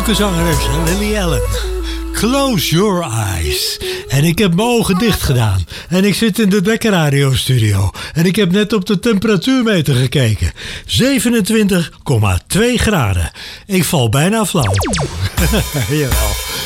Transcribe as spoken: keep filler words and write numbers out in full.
leuke zangeres, Lily Allen. Close Your Eyes. En ik heb mijn ogen dicht gedaan. En ik zit in de Wekker Radio studio. En ik heb net op de temperatuurmeter gekeken. zevenentwintig komma twee graden. Ik val bijna flauw. Jawel.